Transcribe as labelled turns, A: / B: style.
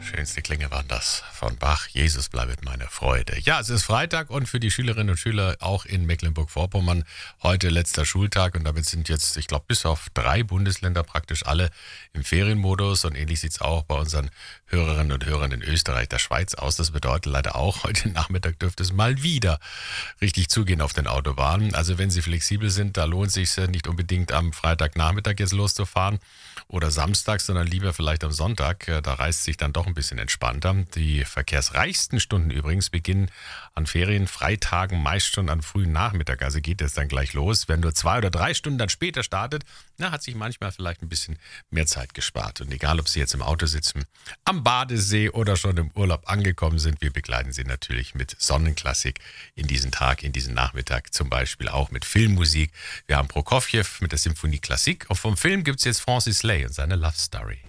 A: Schönste Klänge waren das von Bach. Jesus bleibet meine Freude. Ja, es ist Freitag und für die Schülerinnen und Schüler auch in Mecklenburg-Vorpommern heute letzter Schultag und damit sind jetzt, ich glaube, bis auf 3 Bundesländer praktisch alle im Ferienmodus und ähnlich sieht es auch bei unseren Hörerinnen und Hörern in Österreich, der Schweiz aus. Das bedeutet leider auch, heute Nachmittag dürfte es mal wieder richtig zugehen auf den Autobahnen. Also wenn Sie flexibel sind, da lohnt es sich nicht unbedingt am Freitagnachmittag jetzt loszufahren oder Samstag, sondern lieber vielleicht am Sonntag. Da reist sich dann doch ein bisschen entspannter. Die verkehrsreichsten Stunden übrigens beginnen an Ferienfreitagen meist schon am frühen Nachmittag. Also geht es dann gleich los. Wenn nur 2 oder 3 Stunden dann später startet, hat sich manchmal vielleicht ein bisschen mehr Zeit gespart. Und egal, ob Sie jetzt im Auto sitzen, am Badesee oder schon im Urlaub angekommen sind, wir begleiten Sie natürlich mit Sonnenklassik in diesen Tag, in diesen Nachmittag, zum Beispiel auch mit Filmmusik. Wir haben Prokofjew mit der Symphonie Klassik und vom Film gibt es jetzt Francis Lay und seine Love Story.